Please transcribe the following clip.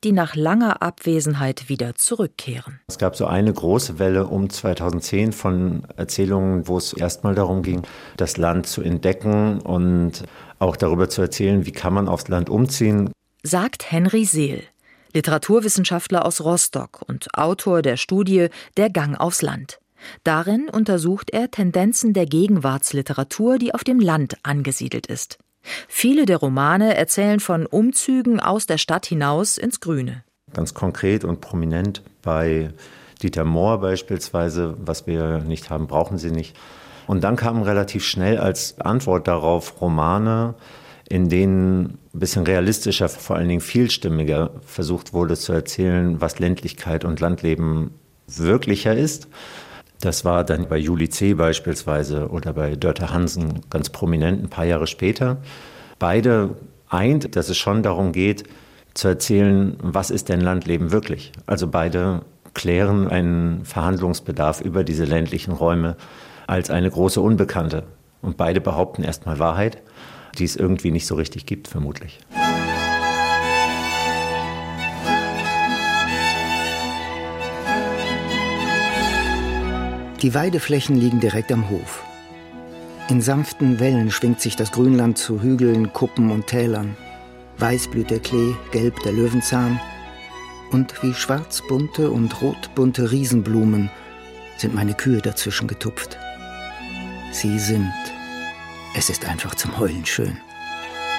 die nach langer Abwesenheit wieder zurückkehren. Es gab so eine große Welle um 2010 von Erzählungen, wo es erstmal darum ging, das Land zu entdecken und auch darüber zu erzählen, wie kann man aufs Land umziehen. Sagt Henry Seel, Literaturwissenschaftler aus Rostock und Autor der Studie Der Gang aufs Land. Darin untersucht er Tendenzen der Gegenwartsliteratur, die auf dem Land angesiedelt ist. Viele der Romane erzählen von Umzügen aus der Stadt hinaus ins Grüne. Ganz konkret und prominent bei Dieter Mohr beispielsweise, was wir nicht haben, brauchen Sie nicht. Und dann kamen relativ schnell als Antwort darauf Romane, in denen ein bisschen realistischer, vor allen Dingen vielstimmiger versucht wurde zu erzählen, was Ländlichkeit und Landleben wirklicher ist. Das war dann bei Julie C. beispielsweise oder bei Dörte Hansen ganz prominent ein paar Jahre später. Beide eint, dass es schon darum geht, zu erzählen, was ist denn Landleben wirklich? Also beide klären einen Verhandlungsbedarf über diese ländlichen Räume als eine große Unbekannte. Und beide behaupten erstmal Wahrheit, die es irgendwie nicht so richtig gibt, vermutlich. Die Weideflächen liegen direkt am Hof. In sanften Wellen schwingt sich das Grünland zu Hügeln, Kuppen und Tälern. Weiß blüht der Klee, gelb der Löwenzahn. Und wie schwarzbunte und rotbunte Riesenblumen sind meine Kühe dazwischen getupft. Sie sind. Es ist einfach zum Heulen schön.